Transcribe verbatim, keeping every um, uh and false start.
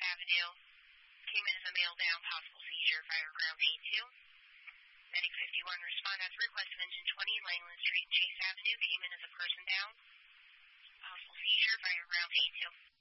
Avenue. Came in as a male down, possible seizure, fire ground eight two. Medic fifty-one, respond at the request of engine twenty, Langland Street, Chase Avenue. Came in as a person down, possible seizure, fire ground eight two.